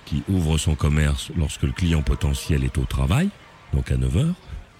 qui ouvre son commerce lorsque le client potentiel est au travail, donc à 9h,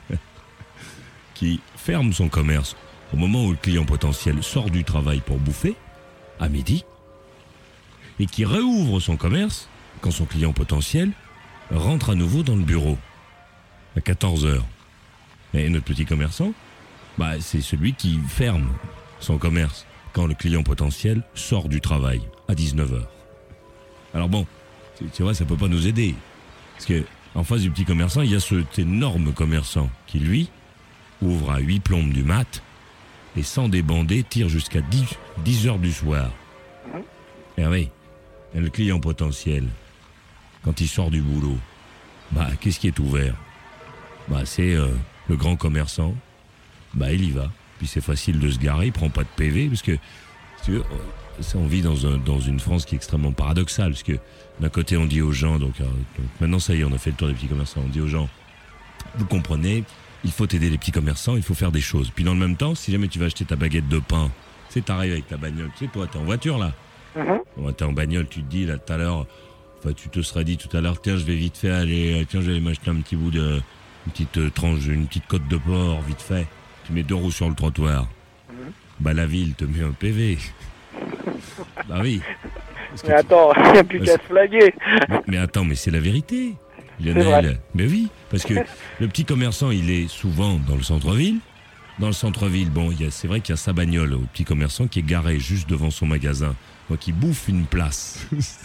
qui ferme son commerce au moment où le client potentiel sort du travail pour bouffer, à midi, et qui réouvre son commerce quand son client potentiel rentre à nouveau dans le bureau, à 14h. Et notre petit commerçant, c'est celui qui ferme son commerce quand le client potentiel sort du travail, à 19h. Alors bon, tu vois, ça peut pas nous aider. Parce que en face du petit commerçant, il y a cet énorme commerçant qui, lui, ouvre à 8 plombes du mat et sans débander, tire jusqu'à 10 heures du soir. Et oui, et le client potentiel, quand il sort du boulot, qu'est-ce qui est ouvert ? C'est le grand commerçant. Il y va. Puis c'est facile de se garer, il prend pas de PV, parce que, si tu veux, on vit dans une France qui est extrêmement paradoxale, parce que d'un côté on dit aux gens, donc maintenant ça y est, on a fait le tour des petits commerçants, on dit aux gens, vous comprenez, il faut aider les petits commerçants, il faut faire des choses. Puis dans le même temps, si jamais tu vas acheter ta baguette de pain, tu sais, t'arrives avec ta bagnole, tu sais, toi, t'es en voiture là, t'es en bagnole, tu te dis là tout à l'heure, tu te serais dit tout à l'heure, tiens, je vais vite fait aller, je vais m'acheter un petit bout de, une petite tranche, une petite côte de porc, vite fait. Tu mets 2 roues sur le trottoir. La ville te met un PV. Oui. Mais attends, il n'y a plus qu'à se flaguer. Mais attends, mais c'est la vérité, Lionel. Mais oui, parce que le petit commerçant, il est souvent dans le centre-ville. Dans le centre-ville, c'est vrai qu'il y a sa bagnole au petit commerçant qui est garé juste devant son magasin. Donc il bouffe une place.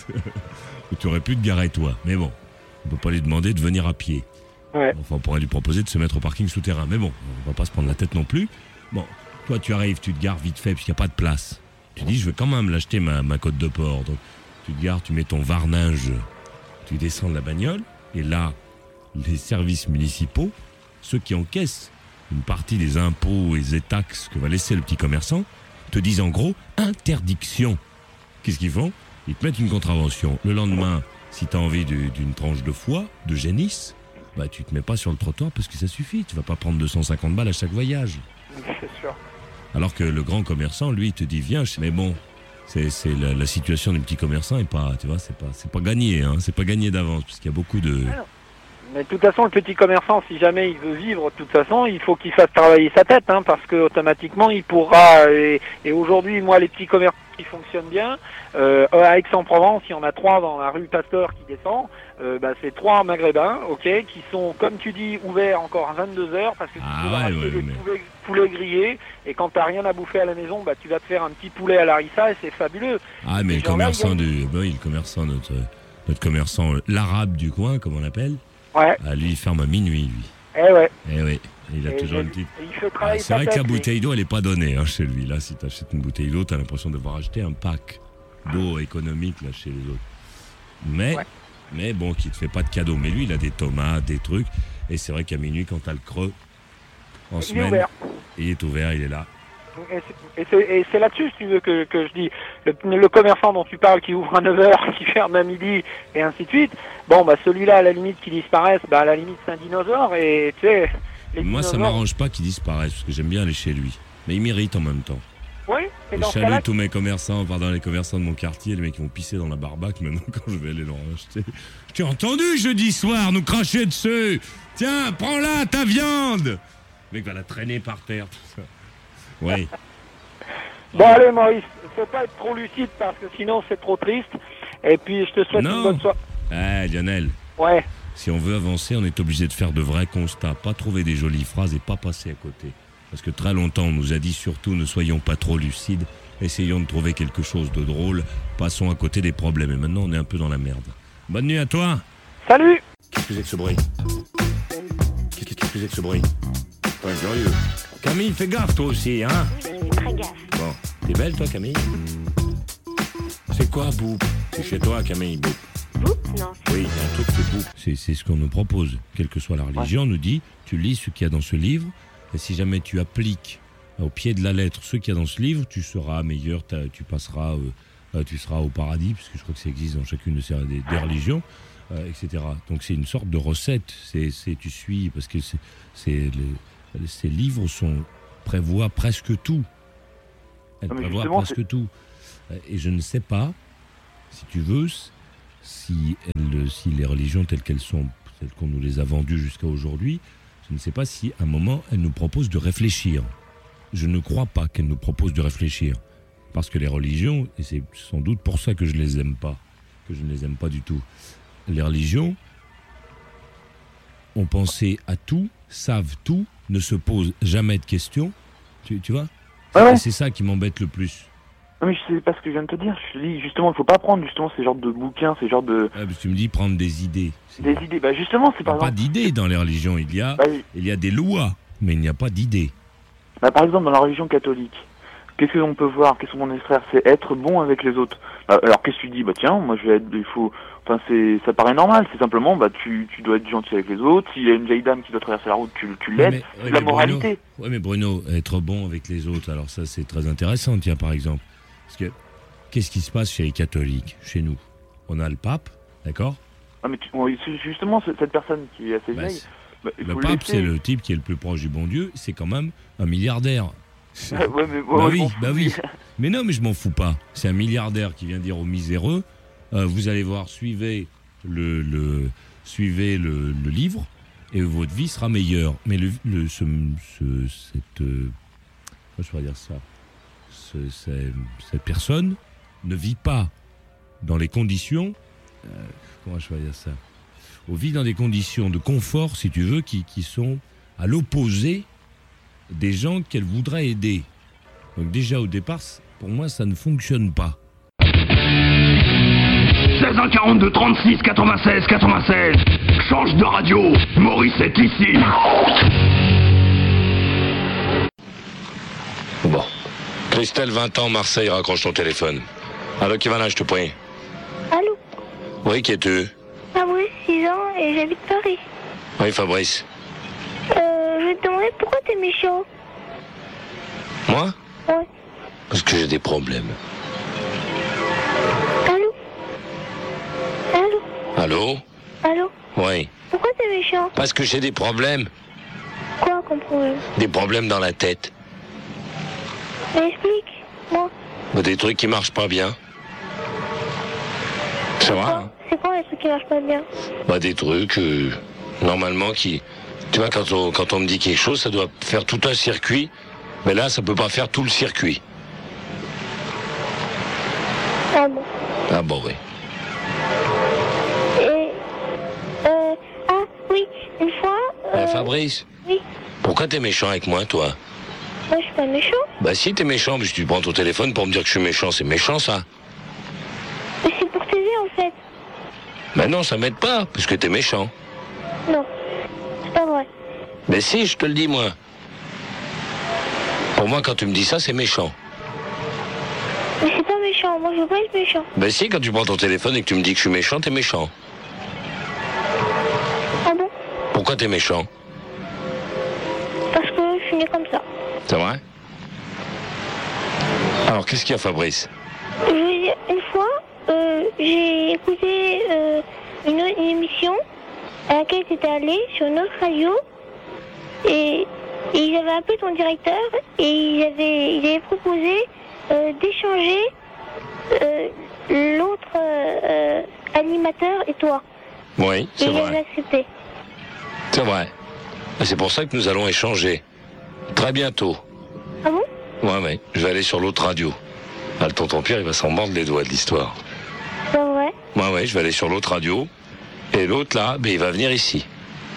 Où tu aurais pu te garer toi. Mais bon, on ne peut pas lui demander de venir à pied. Ouais. Enfin, on pourrait lui proposer de se mettre au parking souterrain. Mais bon, on va pas se prendre la tête non plus. Bon, toi, tu arrives, tu te gares vite fait, puisqu'il n'y a pas de place. Tu dis, je veux quand même l'acheter, ma côte de porc. Donc, tu te gares, tu mets ton varninge, tu descends de la bagnole. Et là, les services municipaux, ceux qui encaissent une partie des impôts et des taxes que va laisser le petit commerçant, te disent en gros, interdiction. Qu'est-ce qu'ils font ? Ils te mettent une contravention. Le lendemain, si tu as envie d'une tranche de foie, de génisse, tu te mets pas sur le trottoir parce que ça suffit. Tu vas pas prendre 250 balles à chaque voyage. C'est sûr. Alors que le grand commerçant, lui, te dit viens. Mais bon, c'est la situation des petits commerçants est pas, tu vois, c'est pas gagné, hein. C'est pas gagné d'avance parce qu'il y a beaucoup de. Mais de toute façon, le petit commerçant, si jamais il veut vivre, de toute façon, il faut qu'il fasse travailler sa tête, parce que automatiquement, il pourra. Et aujourd'hui, moi, les petits commerçants qui fonctionnent bien, à Aix-en-Provence, il y en a 3 dans la rue Pasteur qui descend. C'est 3 maghrébins, qui sont, comme tu dis, ouverts encore à 22h parce que tu peux acheter des poulets grillés et quand t'as rien à bouffer à la maison, tu vas te faire un petit poulet à l'harissa et c'est fabuleux. Mais le commerçant le commerçant, notre commerçant, l'arabe du coin, comme on l'appelle, lui, il ferme à minuit, lui. Eh oui. Il a toujours une petite. C'est vrai que la bouteille d'eau, elle n'est pas donnée chez lui. Là, si tu achètes une bouteille d'eau, tu as l'impression d'avoir acheté un pack d'eau économique là, chez les autres. Mais bon, qui ne te fait pas de cadeau. Mais lui, il a des tomates, des trucs. Et c'est vrai qu'à minuit, quand tu as le creux, en semaine, il est ouvert, il est là. Et c'est là-dessus, si tu veux, que je dis, le commerçant dont tu parles, qui ouvre à 9h, qui ferme à midi, et ainsi de suite, celui-là, à la limite, qui disparaisse, à la limite, c'est un dinosaure, et tu sais... Moi, ça m'arrange pas qu'il disparaisse, parce que j'aime bien aller chez lui. Mais il m'irrite en même temps. Oui, et dans je salue tous mes commerçants, les commerçants de mon quartier, les mecs qui vont pisser dans la barbaque maintenant quand je vais aller leur acheter. Je t'ai entendu jeudi soir nous cracher dessus. Tiens, prends-la, ta viande. Le mec va la traîner par terre, tout ça. Oui. Bon, allez, Maurice, faut pas être trop lucide parce que sinon c'est trop triste. Et puis, je te souhaite une bonne soirée. Lionel. Ouais. Si on veut avancer, on est obligé de faire de vrais constats, pas trouver des jolies phrases et pas passer à côté. Parce que très longtemps, on nous a dit surtout ne soyons pas trop lucides, essayons de trouver quelque chose de drôle, passons à côté des problèmes. Et maintenant, on est un peu dans la merde. Bonne nuit à toi. Salut. Qu'est-ce que c'est que ce bruit ? Qu'est-ce que c'est que ce bruit ? Pas curieux. Camille, fais gaffe toi aussi, hein ? Oui, je fais très gaffe. Bon, t'es belle toi, Camille ? C'est quoi, Boop ? C'est chez toi, Camille, Boop. Boop ? Non. Oui, il y a un truc, c'est Boop. C'est ce qu'on nous propose. Quelle que soit la religion, on nous dit, tu lis ce qu'il y a dans ce livre, et si jamais tu appliques au pied de la lettre ce qu'il y a dans ce livre, tu seras meilleur, tu passeras, tu seras au paradis, parce que je crois que ça existe dans chacune des religions, etc. Donc c'est une sorte de recette. Tu suis, parce que ces livres prévoient presque tout. Elles prévoient presque tout. Et je ne sais pas, si tu veux, si les religions telles qu'elles sont, telles qu'on nous les a vendues jusqu'à aujourd'hui, je ne sais pas si à un moment elles nous proposent de réfléchir. Je ne crois pas qu'elles nous proposent de réfléchir. Parce que les religions, et c'est sans doute pour ça que je ne les aime pas du tout, les religions ont pensé à tout, savent tout, ne se posent jamais de questions, tu vois. Ouais. C'est ça qui m'embête le plus. Non mais je sais pas ce que je viens de te dire, je te dis justement il faut pas prendre justement ces genres de bouquins, ces genres de... Parce que tu me dis prendre des idées. Des idées, bah justement c'est Il n'y a par pas exemple... d'idées dans les religions, il y a des lois, mais il n'y a pas d'idées. Bah par exemple dans la religion catholique, qu'est-ce qu'on peut voir, qu'est-ce qu'on extraire, c'est être bon avec les autres. Alors qu'est-ce que tu dis, bah tiens, moi je vais être, il faut... Enfin ça paraît normal, c'est simplement, bah tu dois être gentil avec les autres, s'il y a une vieille dame qui doit traverser la route, tu l'aides, c'est la moralité. Oui mais Bruno, être bon avec les autres, alors ça c'est très intéressant, tiens par exemple. Parce que, qu'est-ce qui se passe chez les catholiques, chez nous? On a le pape, d'accord? Ah mais justement, cette personne qui est assez vieille... le pape, c'est le type qui est le plus proche du bon Dieu, c'est quand même un milliardaire. Oui. Mais non, mais je m'en fous pas. C'est un milliardaire qui vient dire aux miséreux, vous allez voir, suivez le livre et votre vie sera meilleure. Mais cette personne ne vit pas dans les conditions, comment je vais dire ça, on vit dans des conditions de confort, si tu veux, qui sont à l'opposé des gens qu'elle voudrait aider. Donc déjà au départ, pour moi, ça ne fonctionne pas. 16 1 42 36 96 96. Change de radio. Maurice est ici. Bon. Christelle, 20 ans, Marseille, raccroche ton téléphone. Allô, Kivana, je te prie. Allô? Oui, qui es-tu? Fabrice, 6 ans, et j'habite Paris. Oui, Fabrice. Je vais te demander pourquoi t'es méchant. Moi? Ouais. Parce que j'ai des problèmes. Allô? Allô? Allô? Allô? Oui. Pourquoi t'es méchant? Parce que j'ai des problèmes. Quoi comme problème? Des problèmes dans la tête. Mais explique-moi. Des trucs qui marchent pas bien. C'est vrai, hein? C'est quoi les trucs qui marchent pas bien? Des trucs, normalement, qui... Tu vois, quand on me dit quelque chose, ça doit faire tout un circuit. Mais là, ça peut pas faire tout le circuit. Ah bon? Ah bon, oui. Et... Ah, oui, une fois... Fabrice? Oui. Pourquoi t'es méchant avec moi, toi? Moi, je suis pas méchant. Si, t'es méchant, parce que tu prends ton téléphone pour me dire que je suis méchant. C'est méchant, ça. Mais c'est pour t'aider, en fait. Non, ça m'aide pas, parce que t'es méchant. Non, c'est pas vrai. Mais si, je te le dis, moi. Pour moi, quand tu me dis ça, c'est méchant. Mais c'est pas méchant, moi je veux pas être méchant. Si, quand tu prends ton téléphone et que tu me dis que je suis méchant, t'es méchant. Ah bon? Pourquoi t'es méchant? Parce que je suis né comme ça. C'est vrai? Alors, qu'est-ce qu'il y a, Fabrice? Je veux dire, une fois, j'ai écouté une émission à laquelle tu étais allé sur une autre radio et ils avaient appelé ton directeur et ils avaient proposé d'échanger l'autre animateur et toi. Oui, c'est vrai. Et ils avaient accepté. C'est vrai. Et c'est pour ça que nous allons échanger. Très bientôt. Ah bon? Ouais. Je vais aller sur l'autre radio. Le tonton Pierre, il va s'en mordre les doigts de l'histoire. C'est vrai? Ouais, je vais aller sur l'autre radio. Et l'autre, là, il va venir ici.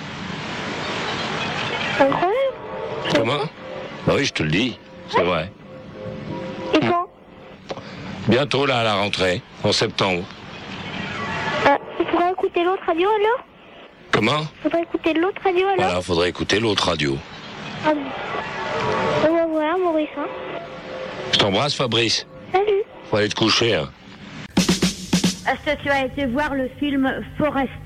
Incroyable. Comment? Oui, je te le dis. C'est vrai. Et quand? Bientôt, là, à la rentrée. En septembre. Il faudrait écouter l'autre radio alors? Comment? Faudrait écouter l'autre radio alors? Voilà, faudrait écouter l'autre radio. Ah bon. Voilà, Maurice, hein. Je t'embrasse, Fabrice. Salut. Faut aller te coucher, hein. Est-ce que tu as été voir le film Forest?